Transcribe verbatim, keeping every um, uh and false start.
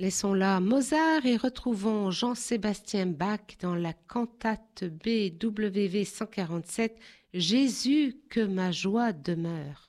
Laissons là Mozart et retrouvons Jean-Sébastien Bach dans la cantate B W V cent quarante-sept, Jésus, que ma joie demeure.